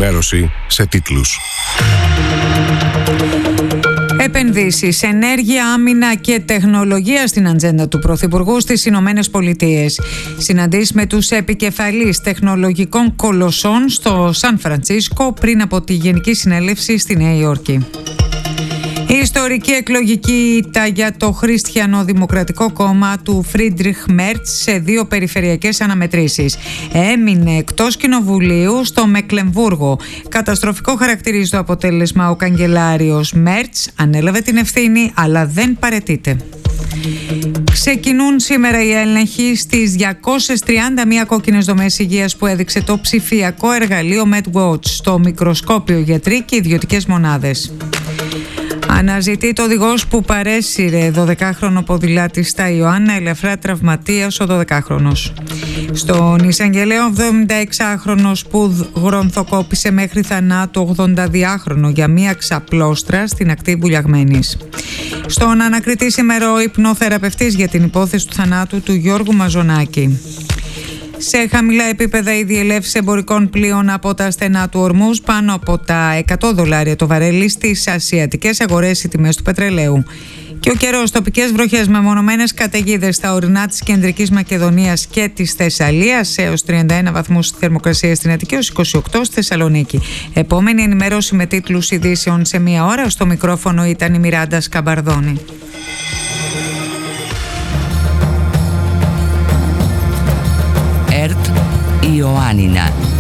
ενημέρωση σε τίτλους. Επενδύσεις, ενέργεια, άμυνα και τεχνολογία στην ατζέντα του Πρωθυπουργού στις Ηνωμένες Πολιτείες. Συναντήσεις με τους επικεφαλείς τεχνολογικών κολοσσών στο Σαν Φρανσίσκο πριν από τη Γενική Συνέλευση στη Νέα Υόρκη. Η ιστορική εκλογική ήττα για το Χριστιανοδημοκρατικό κόμμα του Φρίντριχ Μέρτς σε 2 περιφερειακές αναμετρήσεις. Έμεινε εκτός κοινοβουλίου στο Μεκλεμβούργο. Καταστροφικό χαρακτηρίζει το αποτέλεσμα ο καγκελάριος Μέρτς. Ανέλαβε την ευθύνη, αλλά δεν παραιτείται. Ξεκινούν σήμερα οι έλεγχοι στις 231 κόκκινες δομές υγείας που έδειξε το ψηφιακό εργαλείο MedWatch στο μικροσκόπιο γιατροί και ιδιωτικές μονάδες. Αναζητεί το οδηγός που παρέσυρε 12χρονο ποδηλάτη στα Ιωάννα, ελαφρά τραυματίας ο 12χρονος. Στον εισαγγελέο 76χρονος που γρονθοκόπησε μέχρι θανάτου 82χρονο για μία ξαπλώστρα στην ακτή Βουλιαγμένης. Στον ανακριτή σήμερα ο υπνοθεραπευτής για την υπόθεση του θανάτου του Γιώργου Μαζονάκη. Σε χαμηλά επίπεδα η διελεύση εμπορικών πλοίων από τα στενά του Ορμούζ, πάνω από τα $100 το βαρέλι στις ασιατικές αγορές οι τιμές του πετρελαίου. Και ο καιρός, τοπικές βροχές με μονομένες καταιγίδες στα ορεινά της Κεντρικής Μακεδονίας και της Θεσσαλίας, έως 31 βαθμούς θερμοκρασία στην Αττική, έως 28 στη Θεσσαλονίκη. Επόμενη ενημέρωση με τίτλους ειδήσεων σε 1 ώρα. Στο μικρόφωνο ήταν η Μιράντα Σκαμπαρδόνη. ΕΡΤ Ιωάννινα.